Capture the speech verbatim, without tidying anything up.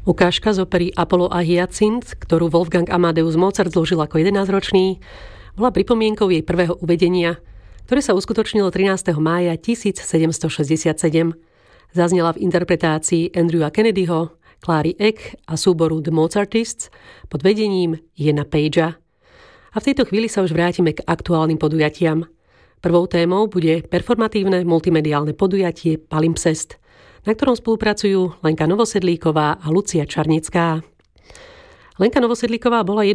Ukážka z opery Apollo a Hyacinth, ktorú Wolfgang Amadeus Mozart zložil ako jedenásťročný, bola pripomienkou jej prvého uvedenia, ktoré sa uskutočnilo trinásteho mája tisícsedemstošesťdesiatsedem. Zaznela v interpretácii Andrewa Kennedyho, Clary Eck a súboru The Mozartists pod vedením Iana Pagea. A v tejto chvíli sa už vrátime k aktuálnym podujatiam. Prvou témou bude performatívne multimediálne podujatie Palimpsest, na ktorom spolupracujú Lenka Novosedlíková a Lucia Čarnecká. Lenka Novosedlíková bola